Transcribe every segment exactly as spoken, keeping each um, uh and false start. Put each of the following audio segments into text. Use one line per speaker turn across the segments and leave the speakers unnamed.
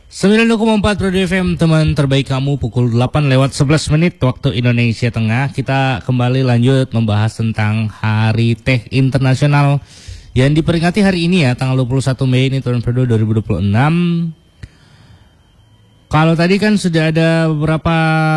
sembilan puluh koma empat Radio F M, teman terbaik kamu, pukul delapan lewat sebelas menit waktu Indonesia Tengah. Kita kembali lanjut membahas tentang Hari Teh Internasional yang diperingati hari ini ya, tanggal dua puluh satu Mei ini tahun dua ribu dua puluh enam. Kalau tadi kan sudah ada beberapa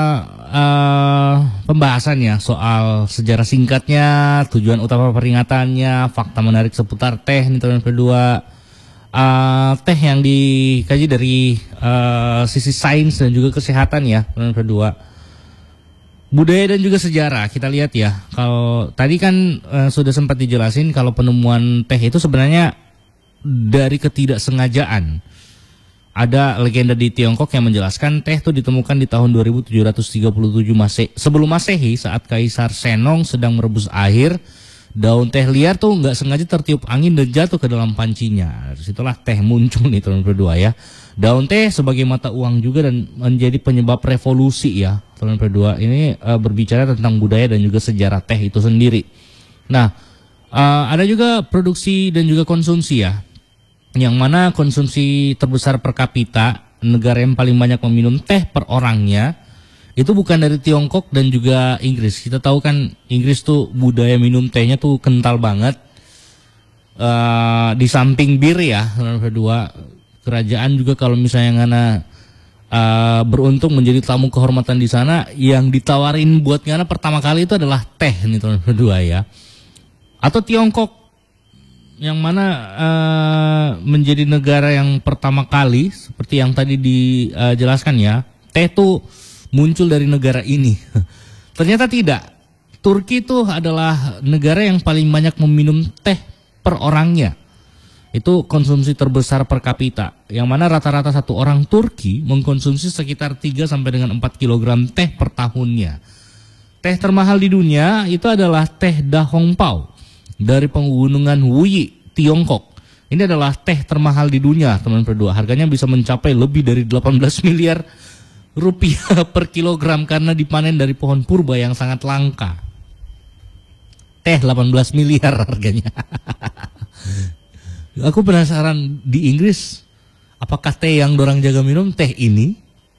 uh, pembahasan ya soal sejarah singkatnya, tujuan utama peringatannya, fakta menarik seputar teh ini tahun kedua. Uh, teh yang dikaji dari uh, sisi sains dan juga kesehatan ya, tahun kedua. Budaya dan juga sejarah kita lihat ya. Kalau tadi kan uh, sudah sempat dijelasin kalau penemuan teh itu sebenarnya dari ketidaksengajaan. Ada legenda di Tiongkok yang menjelaskan teh itu ditemukan di tahun dua ribu tujuh ratus tiga puluh tujuh Mase sebelum Masehi saat Kaisar Senong sedang merebus air. Daun teh liar tuh nggak sengaja tertiup angin dan jatuh ke dalam pancinya. Dari situlah teh muncul nih tahun kedua ya. Daun teh sebagai mata uang juga dan menjadi penyebab revolusi ya tahun kedua. Ini uh, berbicara tentang budaya dan juga sejarah teh itu sendiri. Nah, uh, ada juga produksi dan juga konsumsi ya. Yang mana konsumsi terbesar per kapita, negara yang paling banyak meminum teh per orangnya itu bukan dari Tiongkok dan juga Inggris. Kita tahu kan Inggris tuh budaya minum tehnya tuh kental banget. Uh, di samping bir ya, kedua kerajaan juga kalau misalnya ngana uh, beruntung menjadi tamu kehormatan di sana, yang ditawarin buat ngana pertama kali itu adalah teh nih tahun kedua ya. Atau Tiongkok yang mana uh, menjadi negara yang pertama kali seperti yang tadi dijelaskan ya, teh tuh muncul dari negara ini. Ternyata tidak. Turki itu adalah negara yang paling banyak meminum teh per orangnya. Itu konsumsi terbesar per kapita. Yang mana rata-rata satu orang Turki mengkonsumsi sekitar tiga sampai dengan empat kilogram teh per tahunnya. Teh termahal di dunia itu adalah teh Da Hong Pao dari pegunungan Wuyi, Tiongkok. Ini adalah teh termahal di dunia, teman berdua. Harganya bisa mencapai lebih dari delapan belas miliar rupiah per kilogram karena dipanen dari pohon purba yang sangat langka. Teh delapan belas miliar harganya. Aku penasaran di Inggris, apakah teh yang dorang jaga minum teh ini?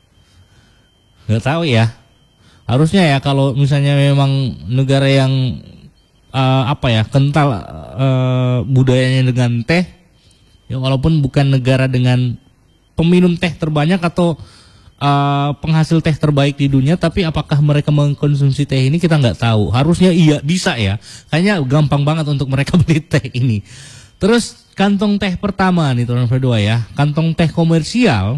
Gak tahu ya. Harusnya ya kalau misalnya memang negara yang uh, apa ya kental uh, budayanya dengan teh, ya walaupun bukan negara dengan peminum teh terbanyak atau Uh, penghasil teh terbaik di dunia, tapi apakah mereka mengkonsumsi teh ini kita nggak tahu. Harusnya iya, bisa ya. Kayaknya gampang banget untuk mereka beli teh ini. Terus kantong teh pertama nih tahun kedua ya, kantong teh komersial.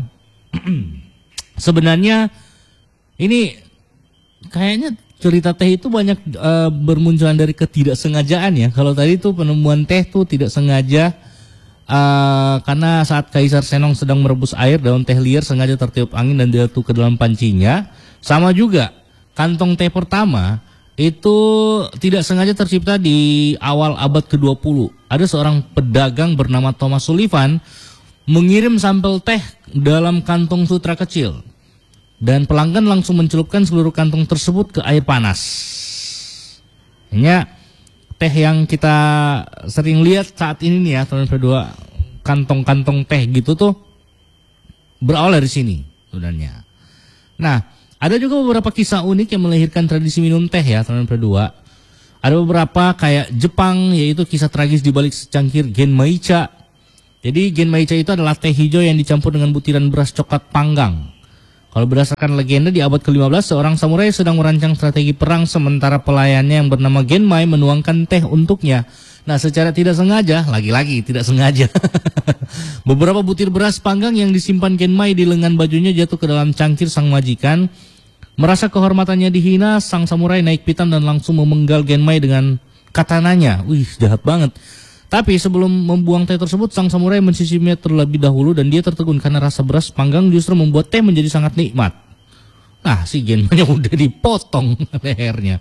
Sebenarnya ini kayaknya cerita teh itu banyak uh, bermunculan dari ketidaksengajaan ya. Kalau tadi tuh penemuan teh tuh tidak sengaja. Uh, karena saat Kaisar Senong sedang merebus air, daun teh liar sengaja tertiup angin dan jatuh ke dalam pancinya. Sama juga kantong teh pertama itu tidak sengaja tercipta di awal abad ke dua puluh. Ada seorang pedagang bernama Thomas Sullivan mengirim sampel teh dalam kantong sutra kecil, dan pelanggan langsung mencelupkan seluruh kantong tersebut ke air panas. Hanya teh yang kita sering lihat saat ini nih ya, tahun kedua, kantong-kantong teh gitu tuh berawal dari sini sebenarnya. Nah, ada juga beberapa kisah unik yang melahirkan tradisi minum teh ya, tahun kedua. Ada beberapa kayak Jepang, yaitu kisah tragis di balik secangkir genmaicha. Jadi genmaicha itu adalah teh hijau yang dicampur dengan butiran beras coklat panggang. Kalau berdasarkan legenda di abad ke lima belas, seorang samurai sedang merancang strategi perang sementara pelayannya yang bernama Genmai menuangkan teh untuknya. Nah, secara tidak sengaja, lagi-lagi tidak sengaja, beberapa butir beras panggang yang disimpan Genmai di lengan bajunya jatuh ke dalam cangkir sang majikan. Merasa kehormatannya dihina, sang samurai naik pitam dan langsung memenggal Genmai dengan katananya. Wih, jahat banget. Tapi sebelum membuang teh tersebut, sang samurai mencicipinya terlebih dahulu dan dia tertegun karena rasa beras panggang justru membuat teh menjadi sangat nikmat. Nah, si Genmai udah dipotong lehernya.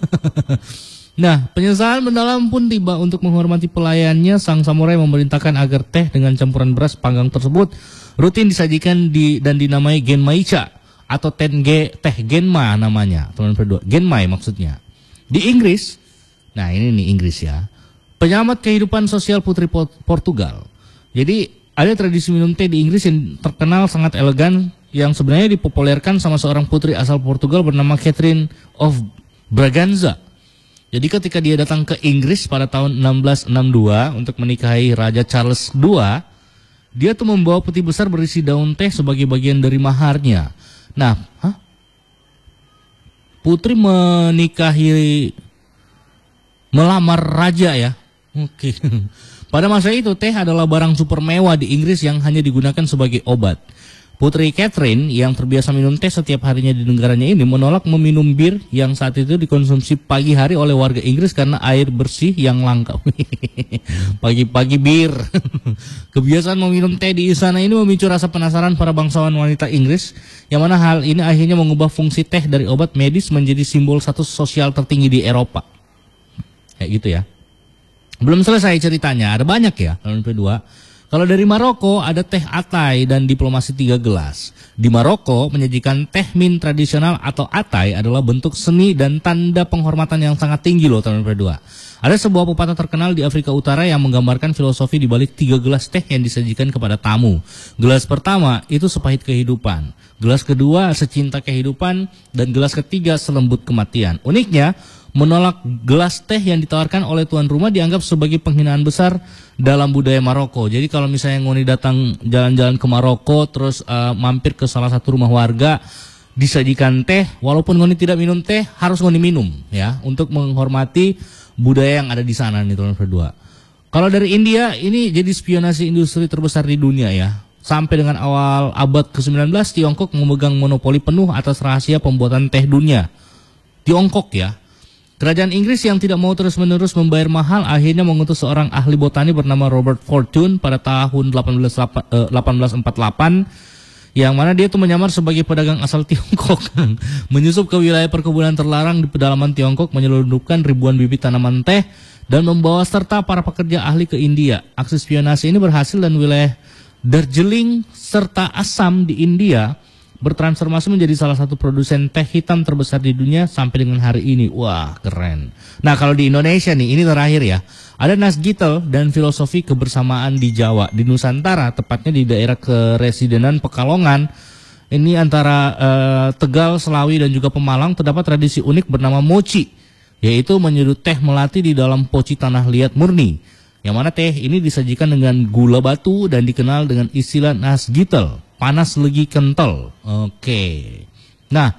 Nah, penyesalan mendalam pun tiba. Untuk menghormati pelayannya, sang samurai memerintahkan agar teh dengan campuran beras panggang tersebut rutin disajikan di dan dinamai genmaicha atau tenge, teh genma namanya. Teman berdua, Genmai maksudnya. Di Inggris, nah ini nih Inggris ya. Pengamat kehidupan sosial Putri Portugal. Jadi ada tradisi minum teh di Inggris yang terkenal sangat elegan, yang sebenarnya dipopulerkan sama seorang putri asal Portugal bernama Catherine of Braganza. Jadi ketika dia datang ke Inggris pada tahun enam belas enam puluh dua untuk menikahi Raja Charles kedua, dia tuh membawa peti besar berisi daun teh sebagai bagian dari maharnya. Nah, hah? Putri menikahi, melamar raja ya? Oke. Pada masa itu teh adalah barang super mewah di Inggris yang hanya digunakan sebagai obat. Putri Catherine yang terbiasa minum teh setiap harinya di negaranya ini menolak meminum bir yang saat itu dikonsumsi pagi hari oleh warga Inggris karena air bersih yang langka. Pagi-pagi bir. Kebiasaan meminum teh di istana ini memicu rasa penasaran para bangsawan wanita Inggris, yang mana hal ini akhirnya mengubah fungsi teh dari obat medis menjadi simbol status sosial tertinggi di Eropa. Kayak gitu ya. Belum selesai ceritanya, ada banyak ya. Tahun kedua. Kalau dari Maroko ada teh atai dan diplomasi tiga gelas. Di Maroko menyajikan teh min tradisional atau atai adalah bentuk seni dan tanda penghormatan yang sangat tinggi loh tahun kedua. Ada sebuah pepatah terkenal di Afrika Utara yang menggambarkan filosofi di balik tiga gelas teh yang disajikan kepada tamu. Gelas pertama itu sepahit kehidupan, gelas kedua secinta kehidupan, dan gelas ketiga selembut kematian. Uniknya, menolak gelas teh yang ditawarkan oleh tuan rumah dianggap sebagai penghinaan besar dalam budaya Maroko. Jadi kalau misalnya Ngoni datang jalan-jalan ke Maroko terus uh, mampir ke salah satu rumah warga, disajikan teh, walaupun Ngoni tidak minum teh harus Ngoni minum ya, untuk menghormati budaya yang ada di sana nih tahun kedua. Kalau dari India ini jadi spionasi industri terbesar di dunia ya. Sampai dengan awal abad ke sembilan belas Tiongkok memegang monopoli penuh atas rahasia pembuatan teh dunia. Tiongkok ya. Kerajaan Inggris yang tidak mau terus-menerus membayar mahal akhirnya mengutus seorang ahli botani bernama Robert Fortune pada tahun delapan belas empat puluh delapan, yang mana dia itu menyamar sebagai pedagang asal Tiongkok, menyusup ke wilayah perkebunan terlarang di pedalaman Tiongkok, menyelundupkan ribuan bibit tanaman teh dan membawa serta para pekerja ahli ke India. Aksi spionasi ini berhasil dan wilayah Darjeeling serta Assam di India bertransformasi menjadi salah satu produsen teh hitam terbesar di dunia sampai dengan hari ini. Wah, keren. Nah, kalau di Indonesia nih, ini terakhir ya. Ada Nasgitel dan filosofi kebersamaan di Jawa. Di Nusantara, tepatnya di daerah Keresidenan Pekalongan, ini antara eh, Tegal, Selawi, dan juga Pemalang, terdapat tradisi unik bernama mochi, yaitu menyeduh teh melati di dalam poci tanah liat murni. Yang mana teh ini disajikan dengan gula batu dan dikenal dengan istilah Nasgitel, panas legi kental. Oke. Nah,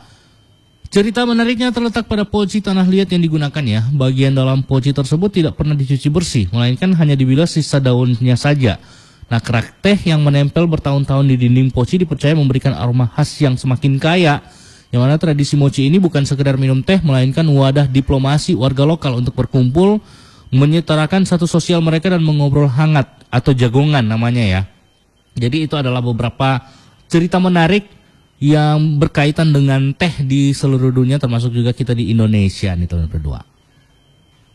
cerita menariknya terletak pada poci tanah liat yang digunakan ya. Bagian dalam poci tersebut tidak pernah dicuci bersih, melainkan hanya dibilas sisa daunnya saja. Nah, kerak teh yang menempel bertahun-tahun di dinding poci dipercaya memberikan aroma khas yang semakin kaya. Yang mana tradisi mochi ini bukan sekedar minum teh, melainkan wadah diplomasi warga lokal untuk berkumpul, menyetarakan satu sosial mereka dan mengobrol hangat atau jagongan namanya ya. Jadi itu adalah beberapa cerita menarik yang berkaitan dengan teh di seluruh dunia, termasuk juga kita di Indonesia nih tahun kedua.